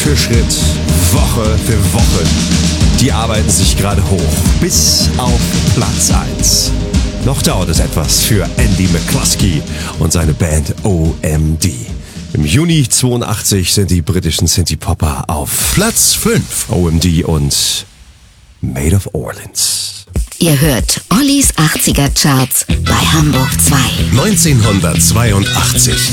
für Schritt, Woche für Woche. Die arbeiten sich gerade hoch bis auf Platz 1. Noch dauert es etwas für Andy McCluskey und seine Band OMD. Im Juni 82 sind die britischen Synthie-Popper auf Platz 5. OMD und Made of Orleans. Ihr hört Ollis 80er Charts bei Hamburg 2. 1982.